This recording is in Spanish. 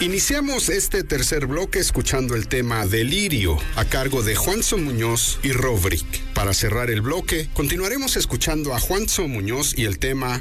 Iniciamos este tercer bloque escuchando el tema Delirio, a cargo de Juanzo Muñoz y Robrick. Para cerrar el bloque, continuaremos escuchando a Juanzo Muñoz y el tema